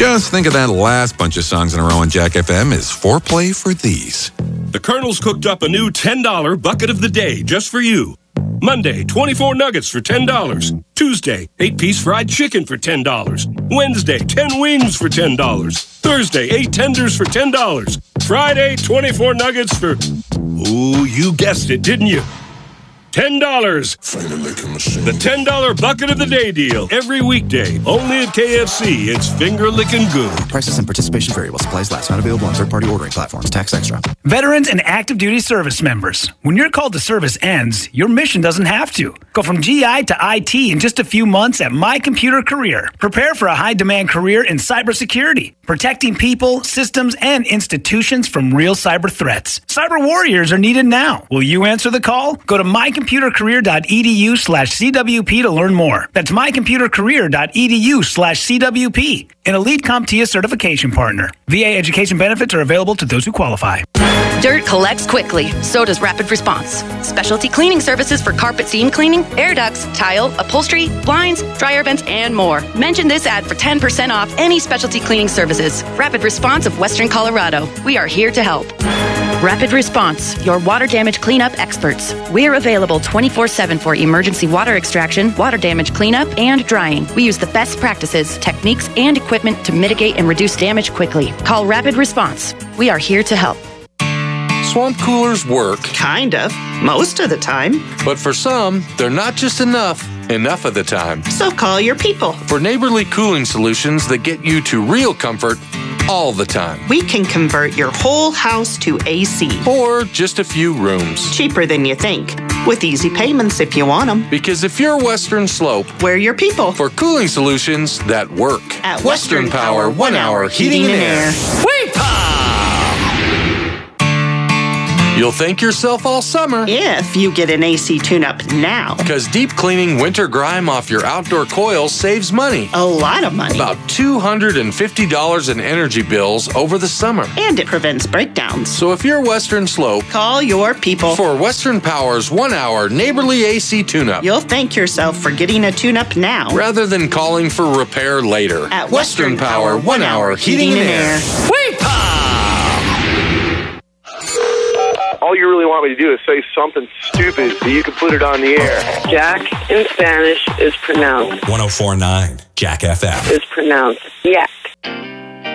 Just think of that last bunch of songs in a row on Jack FM as foreplay for these. The Colonel's cooked up a new $10 bucket of the day just for you. Monday, 24 nuggets for $10. Tuesday, 8-piece fried chicken for $10. Wednesday, 10 wings for $10. Thursday, 8 tenders for $10. Friday, 24 nuggets for... Oh, you guessed it, didn't you? $10. The $10 bucket of the day deal. Every weekday. Only at KFC. It's finger licking good. Prices and participation vary while supplies last. Not available on third-party ordering platforms. Tax extra. Veterans and active duty service members. When your call to service ends, your mission doesn't have to. Go from GI to IT in just a few months at My Computer Career. Prepare for a high-demand career in cybersecurity, protecting people, systems, and institutions from real cyber threats. Cyber warriors are needed now. Will you answer the call? Go to mycomputercareer.edu/CWP to learn more. That's mycomputercareer.edu/CWP. An elite CompTIA certification partner. VA education benefits are available to those who qualify. Dirt collects quickly, so does Rapid Response. Specialty cleaning services for carpet seam cleaning, air ducts, tile, upholstery, blinds, dryer vents, and more. Mention this ad for 10% off any specialty cleaning services. Rapid Response of Western Colorado. We are here to help. Rapid Response, your water damage cleanup experts. We're available 24/7 for emergency water extraction, water damage cleanup, and drying. We use the best practices, techniques, and equipment to mitigate and reduce damage quickly. Call Rapid Response. We are here to help. Swamp coolers work. Kind of. Most of the time. But for some, they're not just enough of the time. So call your people. For neighborly cooling solutions that get you to real comfort all the time. We can convert your whole house to AC. Or just a few rooms. Cheaper than you think. With easy payments if you want them. Because if you're Western Slope, we're your people. For cooling solutions that work. At Western Power 1 Hour Heating and Air. You'll thank yourself all summer. If you get an AC tune-up now. Because deep cleaning winter grime off your outdoor coils saves money. A lot of money. About $250 in energy bills over the summer. And it prevents breakdowns. So if you're Western Slope, call your people. For Western Power's 1 hour neighborly AC tune-up. You'll thank yourself for getting a tune-up now. Rather than calling for repair later. At Western Power 1 Hour Heating and Air. All you really want me to do is say something stupid so you can put it on the air. Jack in Spanish is pronounced 104.9 Jack FM. Is pronounced Yak.